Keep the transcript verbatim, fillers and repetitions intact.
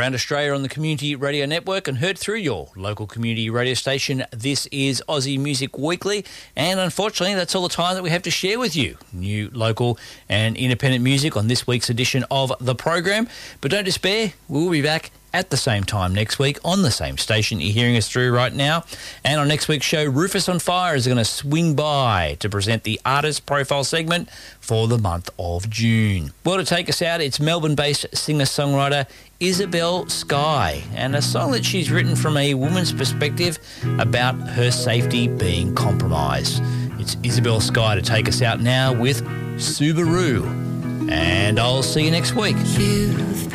around Australia on the Community Radio Network and heard through your local community radio station. This is Aussie Music Weekly, and unfortunately that's all the time that we have to share with you. New, local and independent music on this week's edition of the program. But don't despair, we'll be back at the same time next week on the same station you're hearing us through right now. And on next week's show, Rufus on Fire is going to swing by to present the artist profile segment for the month of June. Well, to take us out, it's Melbourne-based singer-songwriter Isabel Skye, and a song that she's written from a woman's perspective about her safety being compromised. It's Isabel Skye to take us out now with Subaru. And I'll see you next week. You've